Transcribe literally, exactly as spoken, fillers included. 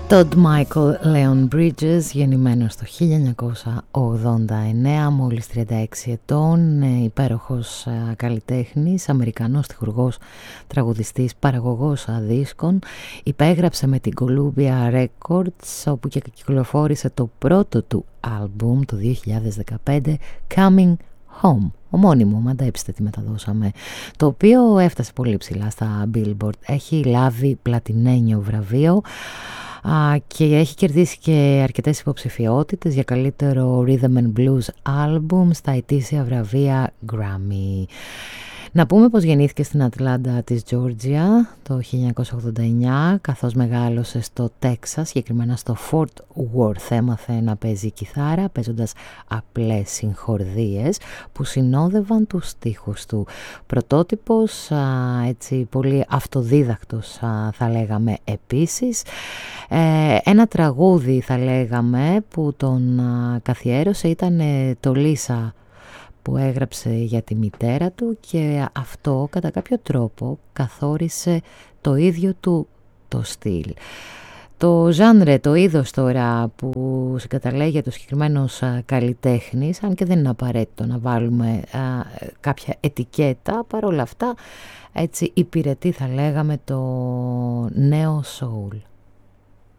Todd Michael Leon Bridges, γεννημένος το χίλια εννιακόσια ογδόντα εννέα, μόλις τριάντα έξι ετών, υπέροχος καλλιτέχνης, Αμερικανός στιχουργός, τραγουδιστής, παραγωγός δίσκων. Υπέγραψε με την Columbia Records, όπου και κυκλοφόρησε το πρώτο του άλμπουμ το δύο χιλιάδες δεκαπέντε, Coming Home, ομώνυμο, μαντέψτε τι μεταδώσαμε, το οποίο έφτασε πολύ ψηλά στα Billboard. Έχει λάβει πλατινένιο βραβείο και έχει κερδίσει και αρκετές υποψηφιότητες για καλύτερο Rhythm and Blues Album στα ετήσια βραβεία Grammy. Να πούμε πως γεννήθηκε στην Ατλάντα της Τζόρτζια το χίλια εννιακόσια ογδόντα εννέα, καθώς μεγάλωσε στο Τέξας, συγκεκριμένα στο Fort Worth. Έμαθε να παίζει κιθάρα παίζοντας απλές συγχορδίες που συνόδευαν τους στίχους του. Πρωτότυπος, έτσι πολύ αυτοδίδακτος θα λέγαμε επίσης. Ε, ένα τραγούδι θα λέγαμε που τον καθιέρωσε ήταν το Λίσα, που έγραψε για τη μητέρα του, και αυτό κατά κάποιο τρόπο καθόρισε το ίδιο του το στυλ. Το ζάνρε, το είδος τώρα που συγκαταλέγεται ο συγκεκριμένος καλλιτέχνης, αν και δεν είναι απαραίτητο να βάλουμε α, κάποια ετικέτα, παρόλα αυτά έτσι υπηρετεί θα λέγαμε το νέο soul.